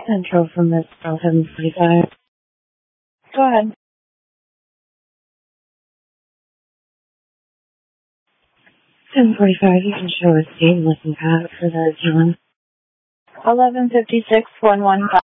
Central from this 11:45. Go ahead. 10:45, you can show a state and listen back for the John. 11:56, 115.